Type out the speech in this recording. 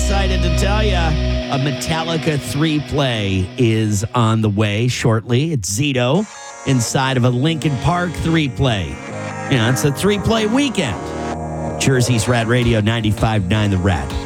excited to tell you a Metallica 3-play is on the way shortly. It's Zito inside of a Linkin Park 3-play. It's a 3-play weekend. Jersey's Rad Radio 95.9 The Rad.